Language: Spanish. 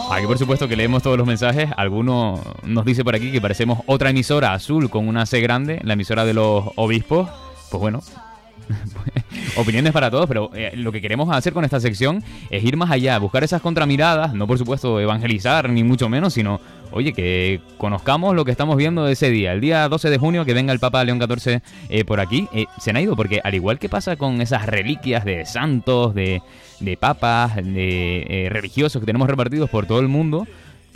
Aquí por supuesto que leemos todos los mensajes. Alguno nos dice por aquí que parecemos otra emisora azul con una C grande, la emisora de los obispos. Pues bueno, opiniones para todos, pero lo que queremos hacer con esta sección es ir más allá, buscar esas contramiradas, no por supuesto evangelizar ni mucho menos, sino, oye, que conozcamos lo que estamos viendo de ese día, el día 12 de junio, que venga el Papa León XIV por aquí. Se han ido, porque al igual que pasa con esas reliquias de santos, de papas, de religiosos que tenemos repartidos por todo el mundo,